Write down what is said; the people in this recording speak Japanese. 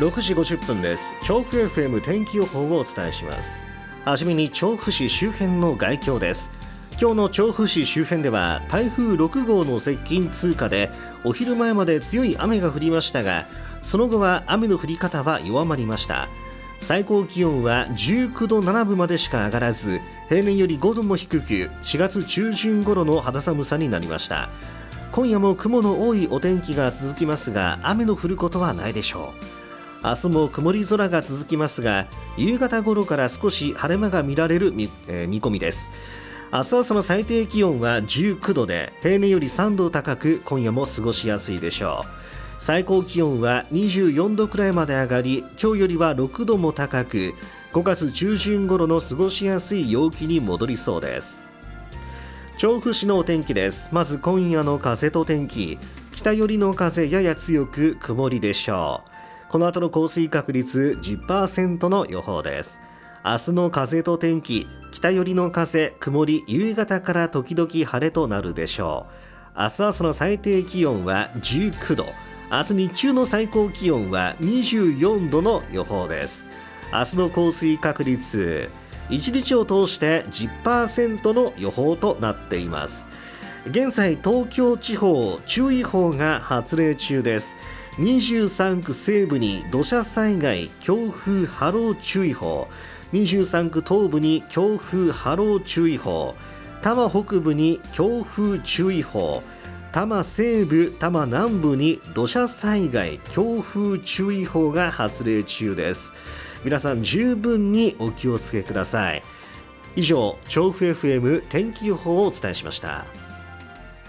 6時50分です。調布 FM 天気予報をお伝えします。はじめに調布市周辺の概況です。今日の調布市周辺では台風6号の接近通過でお昼前まで強い雨が降りましたが、その後は雨の降り方は弱まりました。最高気温は19度7分までしか上がらず、平年より5度も低く4月中旬頃の肌寒さになりました。今夜も雲の多いお天気が続きますが、雨の降ることはないでしょう。明日も曇り空が続きますが、夕方頃から少し晴れ間が見られる見込みです。明日朝の最低気温は19度で平年より3度高く、今夜も過ごしやすいでしょう。最高気温は24度くらいまで上がり、今日よりは6度も高く、5月中旬頃の過ごしやすい陽気に戻りそうです。調布市のお天気です。まず今夜の風と天気。北寄りの風やや強く曇りでしょう。この後の降水確率 10% の予報です。明日の風と天気、北寄りの風、曇り、夕方から時々晴れとなるでしょう。明日朝の最低気温は19度、明日日中の最高気温は24度の予報です。明日の降水確率、1日を通して 10% の予報となっています。現在東京地方注意報が発令中です。23区西部に土砂災害強風波浪注意報、23区東部に強風波浪注意報、多摩北部に強風注意報、多摩西部多摩南部に土砂災害強風注意報が発令中です。皆さん十分にお気をつけください。以上、調布 FM 天気予報をお伝えしました。